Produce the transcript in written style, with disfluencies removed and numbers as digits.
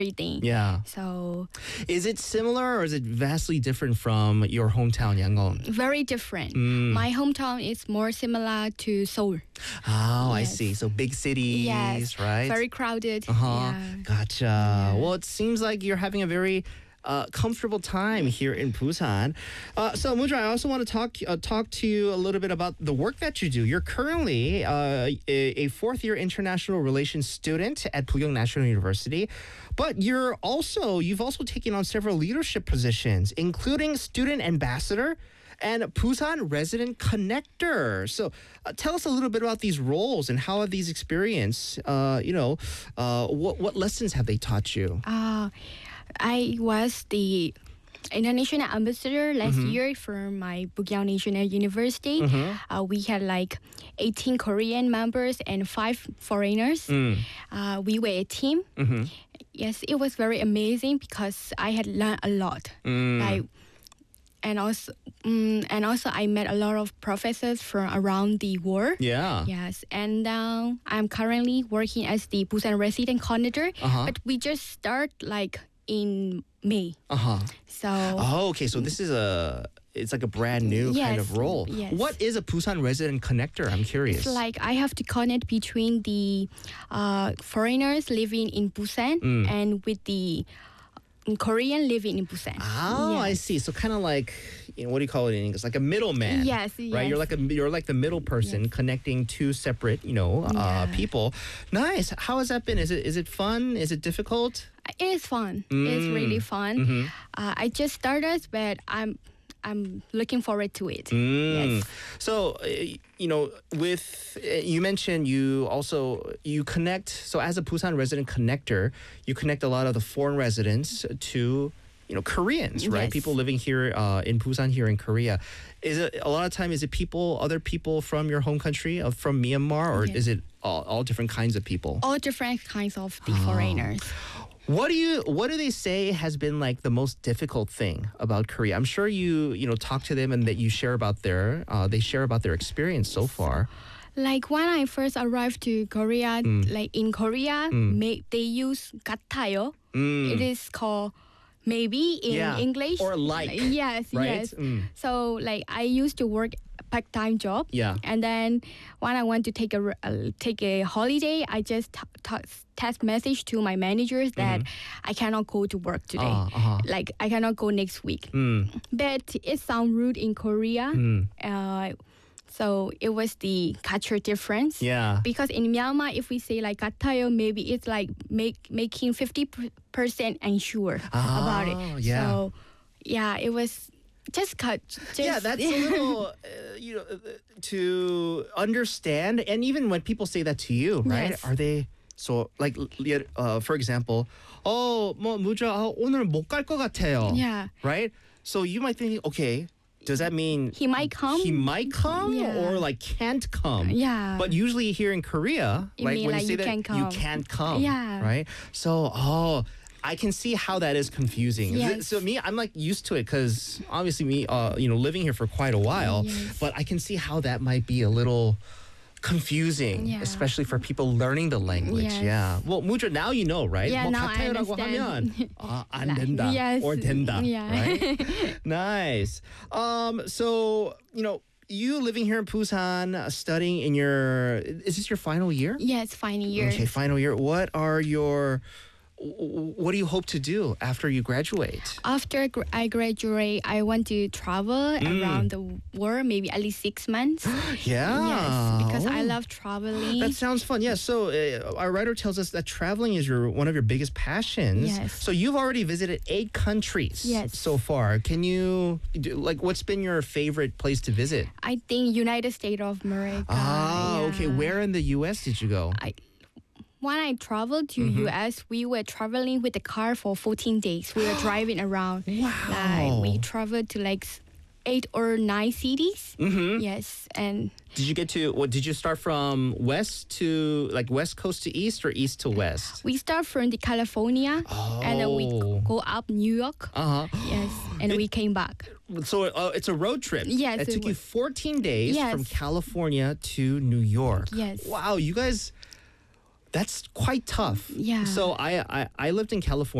everything. Yeah. So Is it similar or is it vastly different from your hometown, Yangon? very different. Mm. My hometown is more similar to Seoul. Oh, I Yes. see. So big cities, Yes, right? very crowded. Uh-huh. Yeah. Gotcha. Well, it seems like you're having a very comfortable time here in Busan. So, Mudra, I also want to talk to you a little bit about the work that you do. You're currently a fourth-year international relations student at Bugyeong National University, but you've also taken on several leadership positions, including student ambassador and Busan resident connector. So tell us a little bit about these roles and how have these experience, what lessons have they taught you? I was the international ambassador last year for my Bugyeong National University. We had like 18 Korean members and 5 foreigners. We were a team. Yes, it was very amazing because I had learned a lot. And also I met a lot of professors from around the world. Yeah. Yes, and I'm currently working as the Busan resident coordinator. But we just start like in May. So Oh, okay. So this is it's like a brand new kind of Yes, role. yes. What is a Busan resident connector? I'm curious. it's like I have to connect between the foreigners living in Busan and with the Korean living in Busan. Oh, I Yes. see. So kind of like, what do you call it in English? Like a middleman. Yes, Right. yes. You're like the middle person connecting two separate, people. Nice. How has that been? Is it fun? Is it difficult? It is fun. It's really fun. I just started, but I'm looking forward to it. Yes. So, you mentioned you connect. So, as a Busan resident connector, you connect a lot of the foreign residents to, Koreans, right? Yes. People living here in Busan, here in Korea. Is it a lot of time? Is it other people from your home country, from Myanmar, or Yes. is it all different kinds of people? All different kinds of the foreigners. What do they say has been like the most difficult thing about Korea? I'm sure you talk to them and that you share about they share about their experience so far. Like when I first arrived to Korea, like in Korea, they use 같아요. It is called maybe in Yeah, English. or like, Yes, right? yes. So like I used to work part-time job. Yeah. And then when I want to take a holiday, I just text message to my managers that I cannot go to work today. Like I cannot go next week. But it sounds rude in Korea. So it was the culture difference. Yeah. Because in Myanmar, if we say like 같아요, maybe it's like making 50% unsure about it. Yeah. So yeah, it was just Yeah, that's a little, to understand. And even when people say that to you, right? Yes. Are they so like, for example, 뭐 무자 오늘 못 갈 것 같아요. Yeah. Right. So you might think, okay, does that mean He might come. He might come, Yeah. or like can't come. Yeah. But usually here in Korea, You right, mean when like you say you that can you come. can't come. Yeah. Right. So I can see how that is confusing. Yes. So me, I'm like used to it because obviously me, living here for quite a while. Yes. But I can see how that might be a little confusing, Yeah. especially for people learning the language. Yes. Yeah. Well, Mudra, now you know, right? Yeah, 뭐 now I 같아요라고 하면 understand. 안 된다 Yes. or 된다. Yeah. Right? Nice. So, you living here in Busan, studying is this your final year? Yes, final year. Okay, final year. What do you hope to do after you graduate? After I graduate, I want to travel around the world, maybe at least 6 months. Yeah. Yes, because I Oh. love traveling. That sounds fun. Yeah. So our writer tells us that traveling is one of your biggest passions. Yes. So you've already visited 8 countries Yes. so far. Can you what's been your favorite place to visit? I think United States of America. Okay. yeah. Where in the U.S. did you go? When I traveled to US, we were traveling with the car for 14 days. We were driving around. Wow. Like, we traveled to like 8 or 9 cities. Yes, and Did you start from west coast to east or east to west? we start from the California, and then we Oh. go up New York. Yes, and we came back. So it's a road trip. Yes, It it took you was. 14 days Yes. from California to New York. Yes. Wow, you guys That's quite tough. Yeah. So I lived in California.